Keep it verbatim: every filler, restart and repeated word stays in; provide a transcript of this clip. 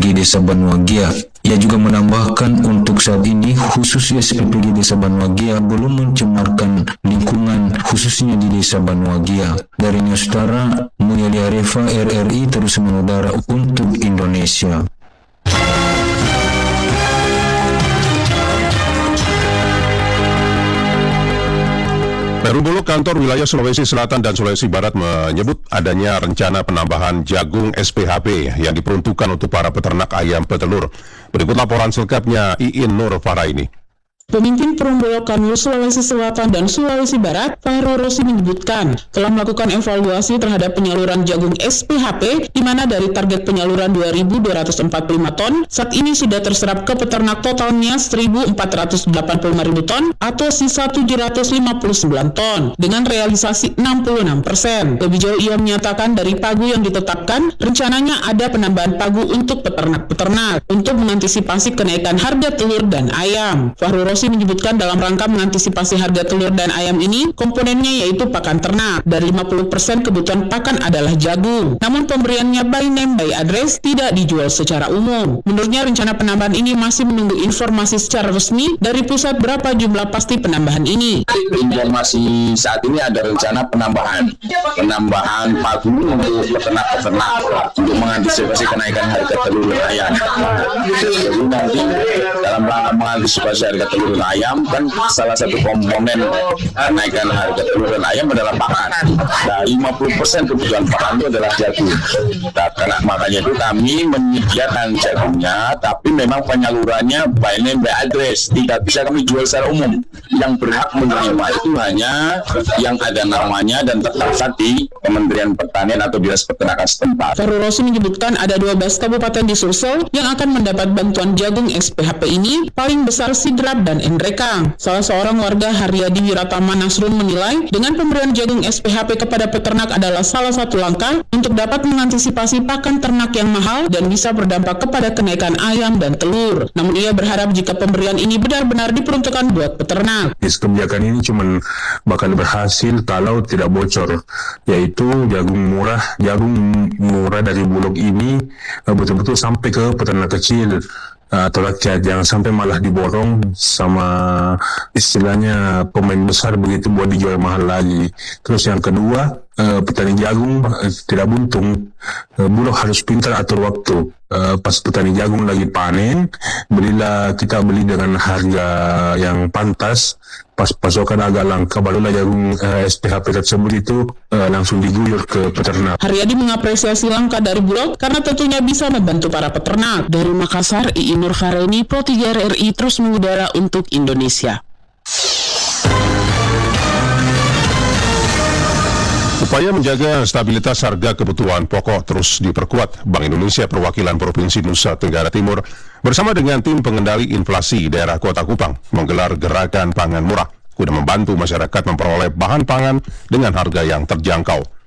G Desa Banwagia. Ia juga menambahkan untuk saat ini khusus S P P G Desa Banwagia belum mencemarkan lingkungan khususnya di Desa Banwagia. Dari Saudara, Mulyadi Arefa R R I terus mengudara untuk Indonesia. Perum Bulog, kantor wilayah Sulawesi Selatan dan Sulawesi Barat menyebut adanya rencana penambahan jagung S P H P yang diperuntukkan untuk para peternak ayam petelur. Berikut laporan selengkapnya Iin Nur Faraini. Pemimpin Perum Bulog Kanwil Sulawesi Selatan dan Sulawesi Barat, Fahru Rosi menyebutkan telah melakukan evaluasi terhadap penyaluran jagung S P H P, di mana dari target penyaluran dua ribu dua ratus empat puluh lima ton, saat ini sudah terserap ke peternak totalnya seribu empat ratus delapan puluh lima ribu ton atau sisa tujuh ratus lima puluh sembilan ton, dengan realisasi enam puluh enam persen. Lebih jauh ia menyatakan dari pagu yang ditetapkan, rencananya ada penambahan pagu untuk peternak-peternak untuk mengantisipasi kenaikan harga telur dan ayam. Fahru Rosi menyebutkan dalam rangka mengantisipasi harga telur dan ayam ini, komponennya yaitu pakan ternak. Dari lima puluh persen kebutuhan pakan adalah jagung. Namun pemberiannya by name by address tidak dijual secara umum. Menurutnya rencana penambahan ini masih menunggu informasi secara resmi dari pusat berapa jumlah pasti penambahan ini. Informasi saat ini ada rencana penambahan penambahan pagu untuk peternak-peternak untuk mengantisipasi kenaikan harga telur dan ayam. Jadi nanti dalam rangka mengantisipasi harga telur dan ayam, kan salah satu komponen kenaikan harga telur dan ayam adalah pakan. Nah, lima puluh persen kebutuhan pakan itu adalah jagung. Nah, karena makanya itu kami menyediakan jagungnya, tapi memang penyalurannya by name by address, tidak bisa kami jual secara umum. Yang berhak menerima itu hanya yang ada namanya dan terdaftar di Kementerian Pertanian atau Dinas Peternakan setempat. Fahru Rosi menyebutkan ada dua belas kabupaten di Sulsel yang akan mendapat bantuan jagung S P H P ini, paling besar Sidrap dan Endrekang. Salah seorang warga, Haryadi Wiratama Nasrun, menilai dengan pemberian jagung S P H P kepada peternak adalah salah satu langkah untuk dapat mengantisipasi pakan ternak yang mahal dan bisa berdampak kepada kenaikan ayam dan telur. Namun ia berharap jika pemberian ini benar-benar diperuntukkan buat peternak. Kebijakan ini cuma bakal berhasil kalau tidak bocor, yaitu jagung murah, jagung murah dari Bulog ini betul-betul sampai ke peternak kecil atau rakyat, jangan sampai malah diborong sama istilahnya pemain besar begitu buat dijual mahal lagi. Terus yang kedua, eh, petani jagung eh, tidak buntung. Eh, Bulog harus pintar atur waktu. Eh, pas petani jagung lagi panen, belilah kita beli dengan harga yang pantas. Pas pasokan agak langka, barulah jagung eh, S P H P tersebut itu eh, langsung diguyur ke peternak. Haryadi mengapresiasi langkah dari Bulog karena tentunya bisa membantu para peternak. Dari Makassar, Iin Nur Faraini, Pro tiga R R I terus mengudara untuk Indonesia. Upaya menjaga stabilitas harga kebutuhan pokok terus diperkuat. Bank Indonesia Perwakilan Provinsi Nusa Tenggara Timur bersama dengan tim pengendali inflasi daerah Kota Kupang menggelar gerakan pangan murah guna membantu masyarakat memperoleh bahan pangan dengan harga yang terjangkau.